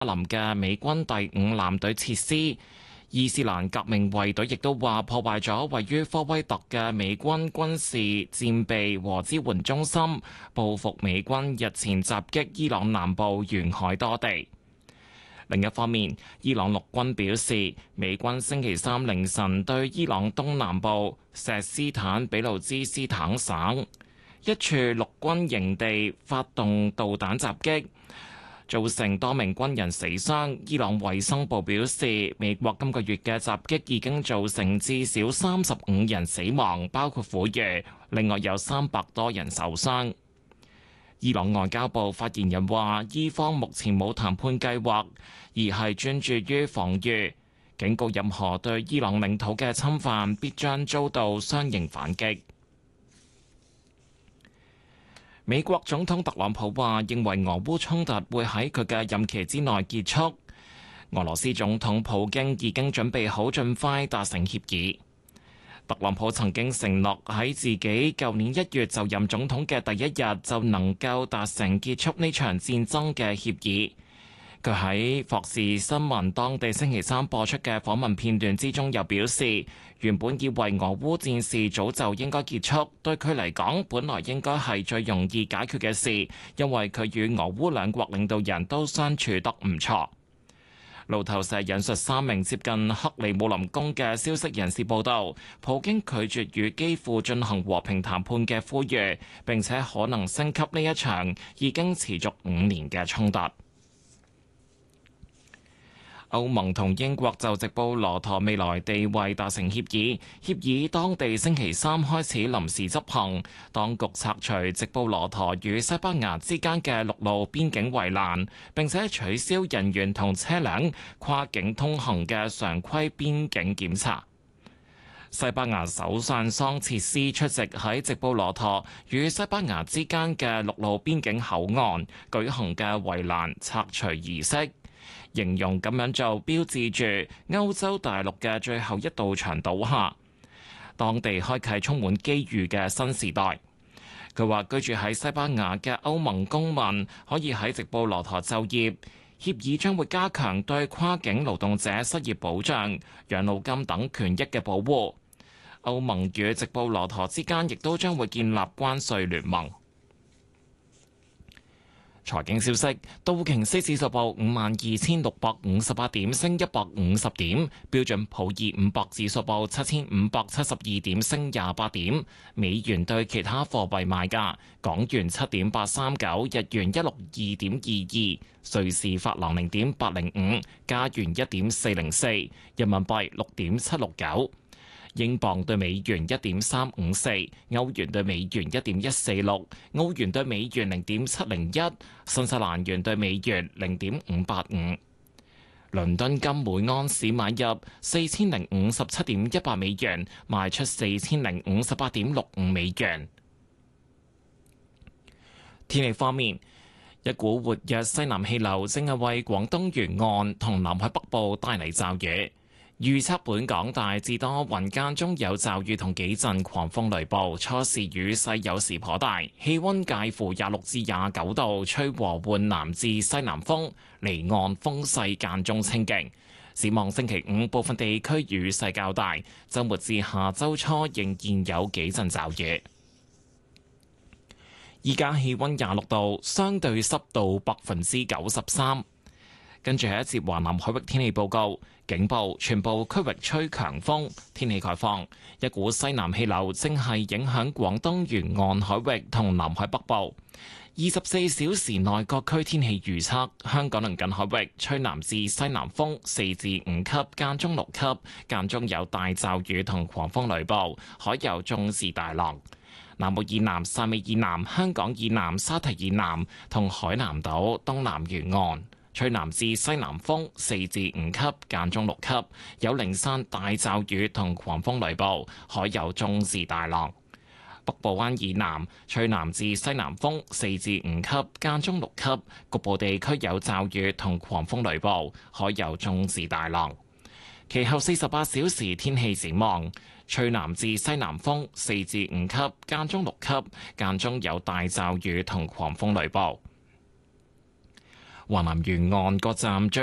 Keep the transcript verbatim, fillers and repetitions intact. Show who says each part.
Speaker 1: 林嘅美軍第五艦隊設施。伊斯蘭革命衛隊亦都話破壞咗位於科威特嘅美軍軍事戰備和支援中心，報復美軍日前襲擊伊朗南部沿海多地。另一方面，伊朗陸軍表示，美軍星期三凌晨對伊朗東南部錫斯坦俾路支斯坦省一處陸軍營地發動導彈襲擊，造成多名軍人死傷。伊朗衛生部表示，美國今個月嘅襲擊已經造成至少三十五人死亡，包括婦孺，另外有三百多人受傷。伊朗外交部發言人話，伊方目前冇談判計劃，而係專注於防禦，警告任何對伊朗領土嘅侵犯必將遭到相應反擊。美國總統特朗普話，認為俄烏衝突會喺佢嘅任期之內結束。俄羅斯總統普京已經準備好盡快達成協議。特朗普曾經承諾喺自己舊年一月就任總統嘅第一日就能夠達成結束呢場戰爭嘅協議。佢喺霍士新聞當地星期三播出嘅訪問片段之中又表示，原本以為俄烏戰事早就應該結束，對佢嚟講本來應該係最容易解決嘅事，因為佢與俄烏兩國領導人都相處得唔錯。路透社引述三名接近克里姆林宮嘅消息人士報道，普京拒絕與基輔進行和平談判嘅呼籲，並且可能升級呢一場已經持續五年嘅衝突。歐盟同英國就直布羅陀未來地位達成協議，協議當地星期三開始臨時執行。當局拆除直布羅陀與西班牙之間嘅陸路邊境圍欄，並且取消人員同車輛跨境通行嘅常規邊境檢查。西班牙首相桑切斯出席喺直布羅陀與西班牙之間嘅陸路邊境口岸舉行嘅圍欄拆除儀式，形容咁樣做標誌住歐洲大陸嘅最後一道牆倒下，當地開啟充滿機遇嘅新時代。佢話居住喺西班牙嘅歐盟公民可以喺直布羅陀就業，協議將會加強對跨境勞動者失業保障、養老金等權益嘅保護。歐盟與直布羅陀之間亦都將會建立關稅聯盟。財經消息，道瓊斯指數報五萬二千六百五十八點，升一百五十點；標準普爾五百指數報七千五百七十二點，升廿八點。美元對其他貨幣賣價：港元七點八三九，日元一六二點二二，瑞士法郎零點八零五，加元一點四零四，人民幣六點七六九。英鎊對美元一點三五四，歐元對美元一點一四六，澳元對美元零點七零一，新西蘭元對美元零點五八五。倫敦金每安士買入四千零五十七點一八美元，賣出四千零五十八點六五美元。天氣方面，一股活躍西南氣流正係為廣東沿岸同南海北部帶嚟驟雨。預測本港大致多雲間中有驟雨同幾陣狂風雷暴，初時雨勢有時頗大，氣溫介乎廿六至廿九度，吹和緩南至西南風，離岸風勢間中清勁。展望星期五部分地區雨勢較大，週末至下週初仍然有幾陣驟雨。依家氣溫廿六度，相對濕度百分之九十三。跟住係一節華南海域天氣報告，警報全部區域吹強風，天氣概況。一股西南氣流正係影響廣東沿岸海域同南海北部。二十四小時內各區天氣預測：香港鄰近海域吹南至西南風四至五級，間中六級，間中有大驟雨同狂風雷暴，海有中至大浪。南部以南、汕尾以南、香港以南、沙堤以南同海南島東南沿岸吹南至西南風四至五級，間中六級，有零散大驟雨同狂風雷暴，海有中至大浪。北部灣以南吹南至西南風四至五級，間中六級，局部地區有驟雨同狂風雷暴，海有中至大浪。其後四十八小時天氣展望，吹南至西南風四至五級，間中六級，間中有大驟雨同狂風雷暴。 華南沿岸各站最